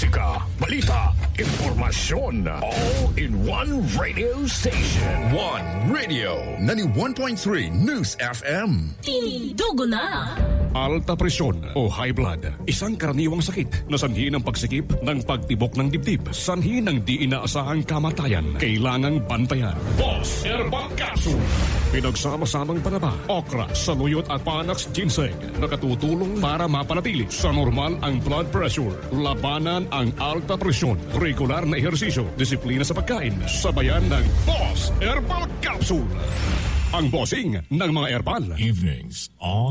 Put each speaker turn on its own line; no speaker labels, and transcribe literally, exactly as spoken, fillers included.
musika, balita, impormasyon. All in one radio station.
One Radio. ninety-one point three News F M.
Tindugo na!
Alta presyon o high blood, isang karaniwang sakit na sanhi ng pagsikip ng pagtibok ng dibdib, sanhi ng di inaasahang kamatayan. Kailangang bantayan. Boss Herbal Capsule. Pinagsama-samang panaba, okra, saluyot at panax ginseng. Nakatutulong para mapanatili sa normal ang blood pressure. Labanan ang alta presyon. Regular na ehersisyo, disiplina sa pagkain. Sabayan ng Boss Herbal Capsule. Ang bossing ng mga herbal.
Evenings on